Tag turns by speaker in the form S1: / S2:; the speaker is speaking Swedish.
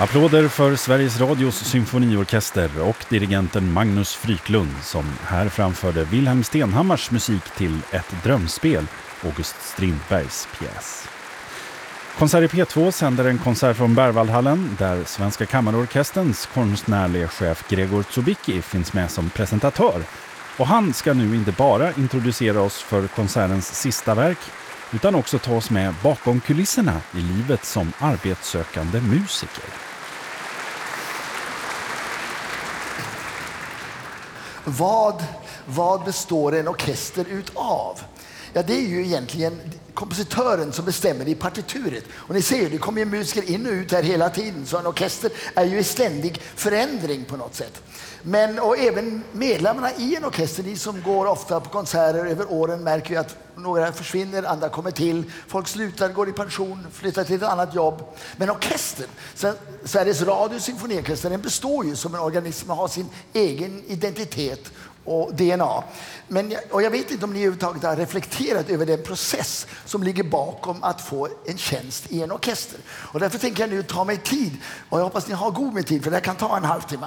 S1: Applåder för Sveriges Radios symfoniorkester och dirigenten Magnus Fryklund som här framförde Wilhelm Stenhammars musik till Ett drömspel, August Strindbergs pjäs. Konsert i P2 sänder en konsert från Berwaldhallen där Svenska Kammarorkesterns konstnärliga chef Gregor Zubicki finns med som presentatör. Och han ska nu inte bara introducera oss för konsertens sista verk utan också ta oss med bakom kulisserna i livet som arbetssökande musiker.
S2: Vad består en orkester utav? Ja, det är ju egentligen kompositören som bestämmer i partituret. Och ni ser, det kommer ju musiker in och ut här hela tiden. Så en orkester är ju i ständig förändring på något sätt. Och även medlemmarna i en orkester, ni som går ofta på konserter över åren, märker ju att några försvinner, andra kommer till. Folk slutar, går i pension, flyttar till ett annat jobb. Men orkestern, Sveriges Radios symfoniorkester, den består ju som en organism och har sin egen identitet och DNA. Och jag vet inte om ni överhuvudtaget har reflekterat över den process som ligger bakom att få en tjänst i en orkester. Och därför tänker jag nu ta mig tid, och jag hoppas ni har god med tid, för det kan ta en halvtimme.